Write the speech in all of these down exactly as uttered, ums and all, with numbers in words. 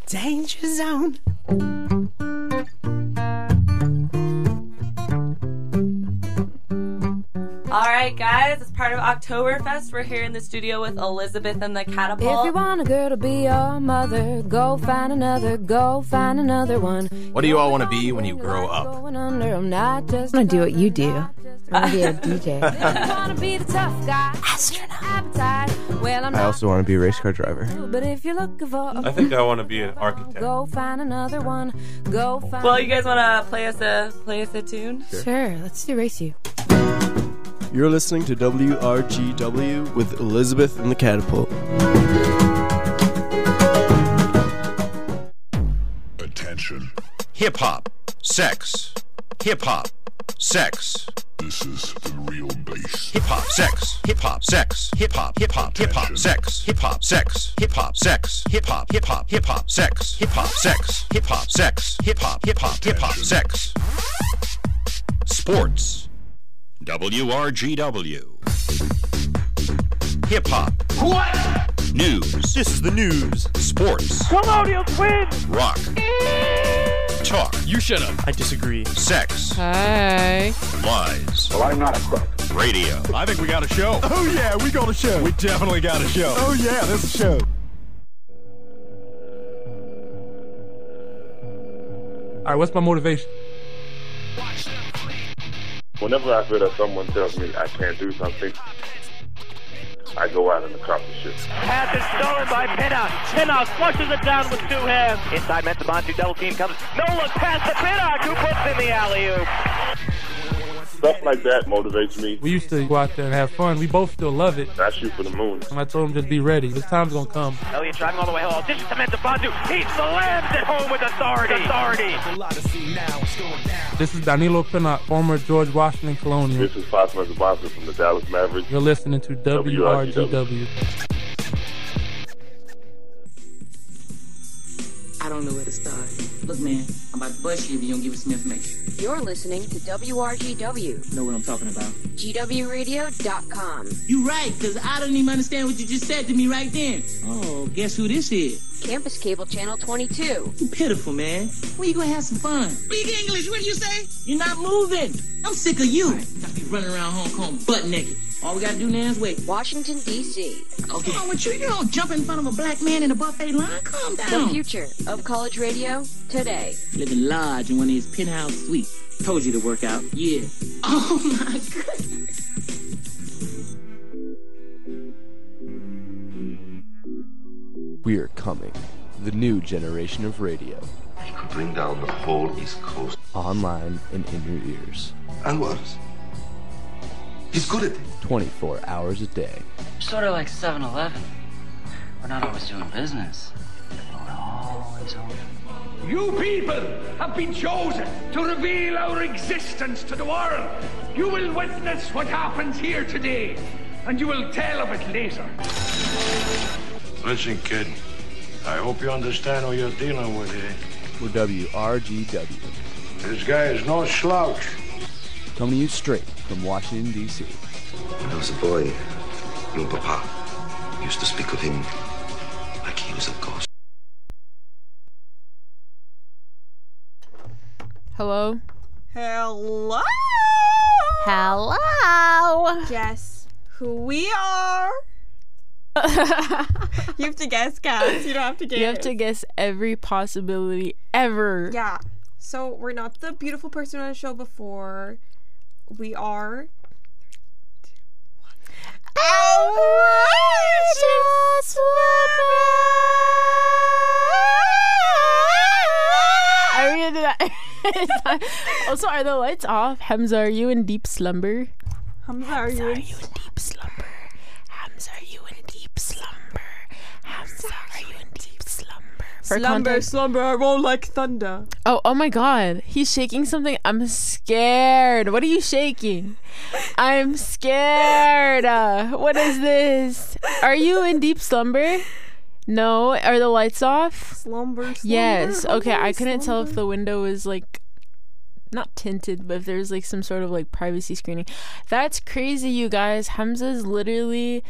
Danger Zone. Alright guys, as part of Oktoberfest, we're here in the studio with Elizabeth and the Catapult. If you want a girl to be your mother, go find another, go find another one. What do you all want to be when you grow up? I'm not just I want to do what you do. I want to be a D J. want to be the tough guy. Astronaut. Well, I'm I also want to be a race car driver. But if you're looking for a I think I want to be an architect. go find another one. Go find Well, you guys want to play us a play us a tune? Sure. sure, let's do Race You. You're listening to W R G W with Elizabeth and the Catapult. Attention. Hip hop, sex. Hip hop, sex. This is the real bass. Hip hop, sex. Hip hop, sex. Hip hop, hip hop, hip hop, sex. Hip hop, sex. Hip hop, sex. Hip hop, hip hop, hip hop, sex. Hip hop, sex. Hip hop, sex. Hip hop, hip hop, hip hop, sex. Sports. W R G W. Hip hop. What? News. This is the news. Sports. Colonials win! Rock. Talk. You shut up. I disagree. Sex. Hi. Lies. Well, I'm not a crook. Radio. I think we got a show. Oh yeah, we got a show. We definitely got a show. Oh yeah, there's a show. All right, what's my motivation? Whenever I feel that someone tells me I can't do something, I go out and accomplish it. Pass is stolen by Pinnock. Pinnock flushes it down with two hands. Inside Metabantu double team comes. No look pass to Pinnock, who puts in the alley-oop. Stuff like that motivates me. We used to go out there and have fun. We both still love it. I shoot for the moon. And I told him just be ready. This time's gonna come. Elliott driving all the way home. This is to Metabantu. He slams it home with authority. Authority. This is Danilo Pinnock, former George Washington Colonial. This is Fatima Zabanka from the Dallas Mavericks. You're listening to W R G W. I don't know where to start. Look, man, I'm about to bust you if you don't give us some information. You're listening to W R G W. Know what I'm talking about. G W radio dot com. You right, because I don't even understand what you just said to me right then. Oh, guess who this is? Campus Cable Channel twenty-two. You pitiful, man. When you gonna have some fun? Speak English, what do you say? You're not moving. I'm sick of you. Right, got to be running around Hong Kong butt naked. All we gotta do now is wait. Washington, D C. Okay. What's wrong with you? You don't jump in front of a black man in a buffet line. Calm down. The future of college radio today. Living large in one of these penthouse suites. Told you to work out. Yeah. Oh my goodness. We are coming. The new generation of radio. He could bring down the whole East Coast. Online and in your ears. And what? He's good at it. twenty-four hours a day. Sort of like seven eleven. We're not always doing business, but we're always open. You people have been chosen to reveal our existence to the world. You will witness what happens here today, and you will tell of it later. Listen, kid, I hope you understand who you're dealing with here. We're W R G W. This guy is no slouch. Coming to you straight from Washington, D C. When I was a boy, your papa used to speak of him like he was a ghost. Hello? Hello? Hello? Guess who we are? You have to guess, Cass. You don't have to guess. You have to guess every possibility ever. Yeah. So we're not the beautiful person on the show before. We are. Outrageous woman. Are we gonna do that? Also, are the lights off? Hamza, are you in deep slumber? Hamza, are you in deep slumber? Hamza, are you in deep slumber? Hamza, are you in deep slumber? For slumber, context- slumber, I roll like thunder. Oh, oh my God. He's shaking something. I'm scared. What are you shaking? I'm scared. Uh, what is this? Are you in deep slumber? No. Are the lights off? Slumber, slumber. Yes. Okay, I couldn't slumber. tell if the window was like not tinted, but if there's like some sort of like privacy screening. That's crazy, you guys. Hamza's literally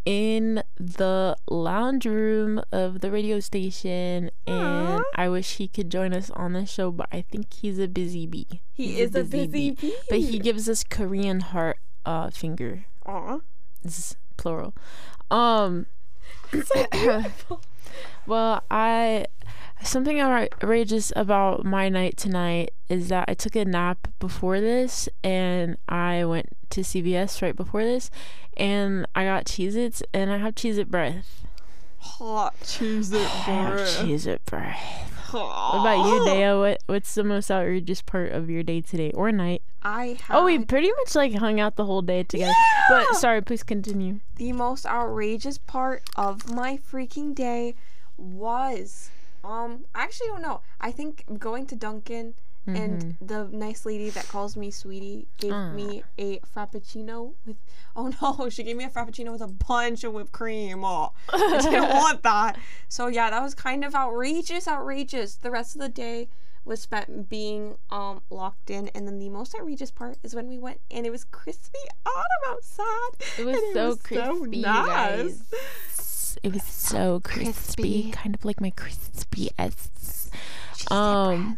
in the lounge room of the radio station, and I wish he could join us on the show, but I think he's a busy bee. He He's is a busy bee. But he gives us Korean heart uh finger. Aw. It's plural. Um So beautiful. Well, I something outrageous about my night tonight is that I took a nap before this, and I went to C V S right before this, and I got Cheez-Its, and I have Cheez-It breath. Hot Cheez-It breath. Cheez-It breath. What about you, Dea? What What's the most outrageous part of your day today or night? I had Oh, we pretty much like hung out the whole day together. Yeah! But sorry, please continue. The most outrageous part of my freaking day was, um, I actually don't know. I think going to Dunkin' and Mhm. the nice lady that calls me sweetie gave Ah. me a frappuccino with, oh no, she gave me a frappuccino with a bunch of whipped cream. Oh, I didn't want that. So yeah, that was kind of outrageous, outrageous. The rest of the day was spent being um locked in, and then the most outrageous part is when we went and it was crispy autumn outside. It was and so so crispy, nice. guys. It was so crispy, crispy. kind of like my crispy s. Um,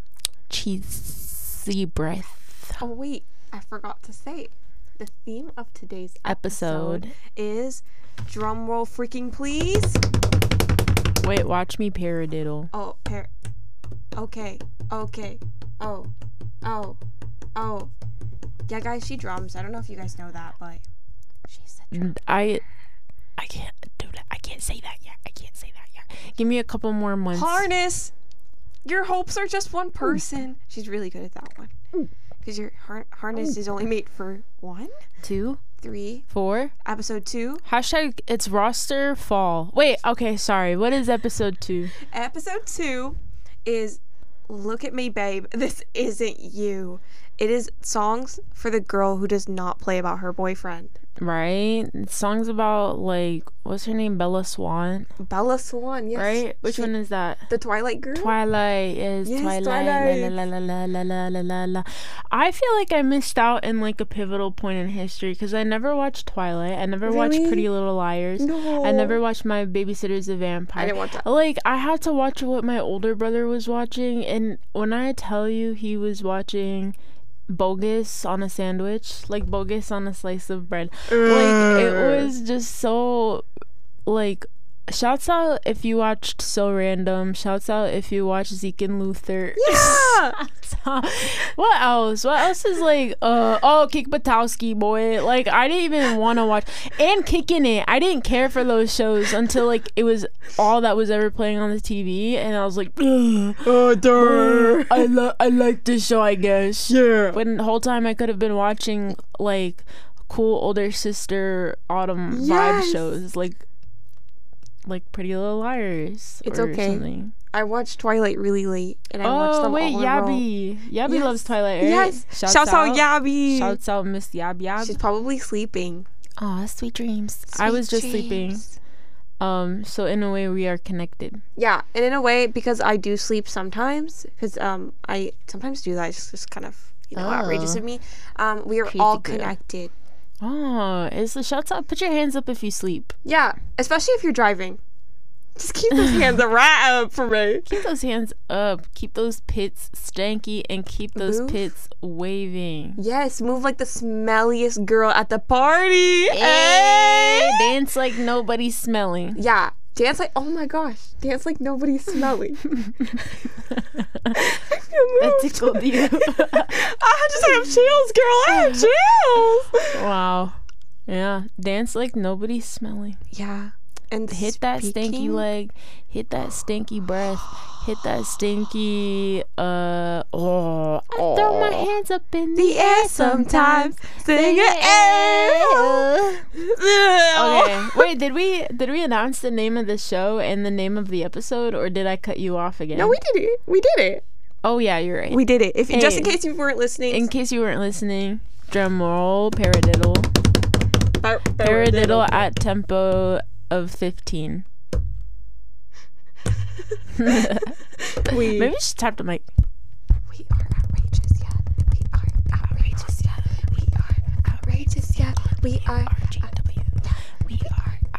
cheesy breath Oh wait, I forgot to say, the theme of today's episode. episode is drum roll freaking please. Wait, watch me paradiddle. Oh, par- okay, okay, oh, oh, oh. Yeah, guys, she drums. I don't know if you guys know that, but she's a drum. I, I can't do that. I can't say that yet. I can't say that yet. Give me a couple more months. Harness. Your hopes are just one person. She's really good at that one. Because your har- harness is only made for one, Two, three, four. episode two. Hashtag it's roster fall. Wait, okay, sorry. What is episode two? Episode two is Look at Me, Babe. This isn't you. It is songs for the girl who does not play about her boyfriend. Right? Songs about, like, what's her name? Bella Swan. Bella Swan, yes. Right? Which She- one is that? The Twilight girl? Twilight is Yes, Twilight. Twilight. La, la, la, la, la, la, la, la. I feel like I missed out in like a pivotal point in history because I never watched Twilight. I never watched Really? Pretty Little Liars. No. I never watched My Babysitter's a Vampire. I didn't watch that. Like, I had to watch what my older brother was watching, and when I tell you he was watching bogus on a sandwich, like bogus on a slice of bread, like it was just so, like, shouts out if you watched So Random, shouts out if you watched Zeke and Luther. Yeah. What else? What else is like, uh, oh, Kick Buttowski, boy. Like, I didn't even want to watch, and Kicking It. I didn't care for those shows until, like, it was all that was ever playing on the T V, and I was like, oh, darn. I, lo- I like this show, I guess. Yeah. When the whole time I could have been watching, like, cool older sister autumn vibe Yes. shows, like, like Pretty Little Liars. It's or okay. Something. I watched Twilight really late, and I watched Oh them wait, all in a row. Yabby. Yabby Yes. loves Twilight, right? Yes. Shouts, out, Yabby. Shouts out Miss Yab Yab. She's probably sleeping. Aw, sweet dreams. I Sweet was just sleeping. dreams. Um, so in a way we are connected. Yeah, and in a way, because I do sleep sometimes, because um, I sometimes do that. It's just kind of, you know, outrageous Oh. of me. Um, we are Creepy all girl. connected. Oh, it's the shouts out. Put your hands up if you sleep. Yeah, especially if you're driving. Just keep those hands right up for me. Keep those hands up. Keep those pits stanky and keep those Move. pits waving. Yes, move like the smelliest girl at the party. Hey, Hey. dance like nobody's smelling. Yeah, dance like, oh my gosh, dance like nobody's smelling. That tickled you. I just have chills, girl. I have chills. Wow. Yeah, dance like nobody's smelling. Yeah. And Hit that stanky speaking- leg. Hit that stinky breath. Hit that stinky, uh, oh. I throw my hands up in the, the air sometimes. Sing it. Okay, wait, did we did we announce the name of the show and the name of the episode, or did I cut you off again? No, we did it. We did it. Oh yeah, you're right. We did it. If just in Hey. case you weren't listening. In case you weren't listening, drum roll, paradiddle. Par- Paradiddle at tempo of fifteen. We- Maybe just tap the mic. We are outrageous, yeah. We are outrageous, yeah. We are outrageous, yeah. We are. We are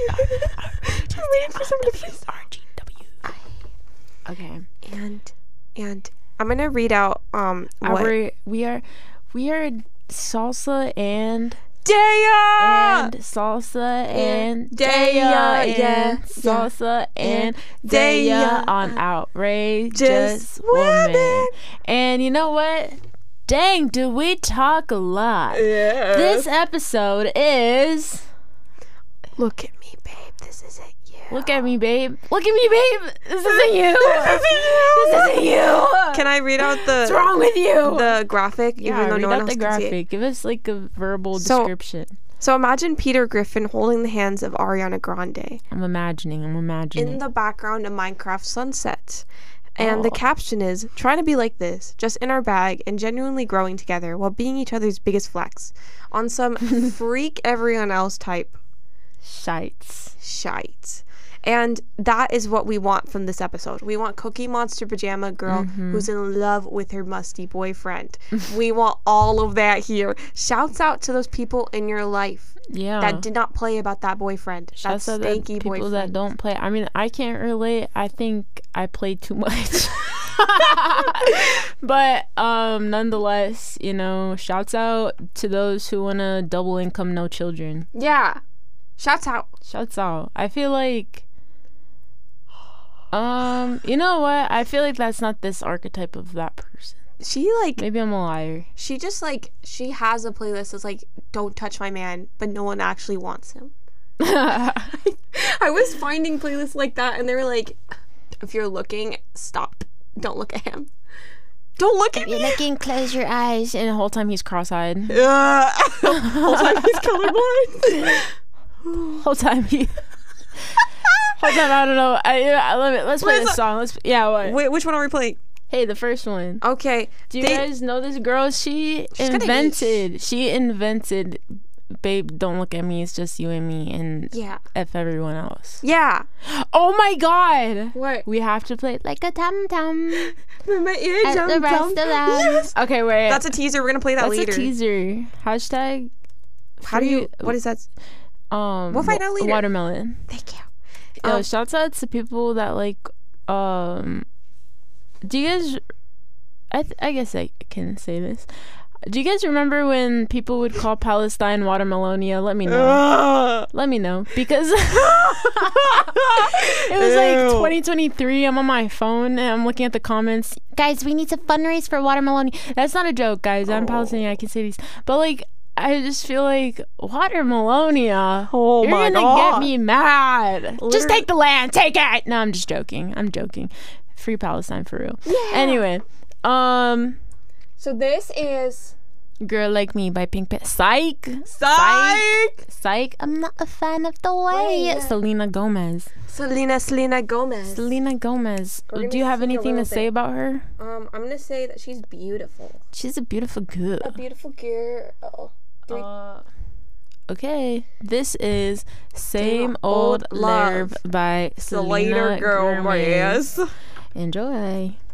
I'm waiting for someone to please. R G W. Okay. And and I'm gonna read out um what Our, we are we are salsa and Daya and salsa and Daya Daya, and yeah, salsa and Daya. Daya on Outrageous Just Woman. Women. And you know what? Dang, do we talk a lot? Yes. This episode is Look at me, babe. This isn't you. Look at me, babe. Look at me, babe. This isn't you. This isn't you. This isn't you. Can I read out the What's wrong with you? the graphic? Yeah, even though read no one out else the can see it? graphic. Give us like a verbal So- description. So imagine Peter Griffin holding the hands of Ariana Grande. I'm imagining. I'm imagining. In the background, a Minecraft sunset. And the Oh. caption is, trying to be like this, just in our bag and genuinely growing together while being each other's biggest flex. On some freak everyone else type Shites. shite. And that is what we want from this episode. We want Cookie Monster Pajama Girl Mhm. who's in love with her musty boyfriend. We want all of that here. Shouts out to those people in your life Yeah. that did not play about that boyfriend. Shouts that out to stanky people boyfriend. that don't play. I mean, I can't relate. I think I played too much. But um nonetheless, you know, shouts out to those who want to double income, no children. Yeah. Shouts out. Shouts out. I feel like um you know what? I feel like that's not this archetype of that person. She like Maybe I'm a liar. she just like she has a playlist that's like don't touch my man, but no one actually wants him. I was finding playlists like that and they were like, if you're looking, stop. Don't look at him. Don't look at You're me. looking, close your eyes, and the whole time he's cross-eyed. Yeah. Whole time he's colorblind. Whole time he. Whole time I don't know. I I love it. Let's play Wait, this so- song. Let's yeah. What? Wait, which one are we playing? Hey, the first one. Okay. Do you they- guys know this girl? She She's got a invented. She invented. Babe, don't look at me. It's just you and me, and Yeah. f everyone else. Yeah. Oh my God! What? We have to play like a tum tum. My ear At jump, the rest jump. of them. Yes. Okay, wait. That's a teaser. We're gonna play that That's later. a teaser. Hashtag. How do free- you? What is that? Um, We'll find out later. Watermelon. Thank you. Yo, Um, shouts out to people that like. Um, do you guys? I th- I guess I can say this. Do you guys remember when people would call Palestine Watermelonia? Let me know. Ugh. Let me know because it was like Ew. twenty twenty-three. I'm on my phone and I'm looking at the comments. Guys, we need to fundraise for Watermelonia. That's not a joke, guys. I'm Oh. Palestinian. I can say these, but like. I just feel like Watermelonia. Oh You're my gonna God. get me mad. Just Literally- take the land. Take it. No, I'm just joking. I'm joking. Free Palestine for real. Yeah. Anyway, um, So this is Girl Like Me by Pink Panther. Psych. Psych. Psych. I'm not a fan of the way. yeah. Selena Gomez. Selena Selena Gomez. Selena Gomez. We're gonna Do you have sing a anything to little say bit. about her? Um, I'm gonna say that she's beautiful. She's a beautiful girl. A beautiful girl. Three- Uh, okay, this is Same Same Old Old Love Love by the Selena later girl, Gomez. yes. Enjoy.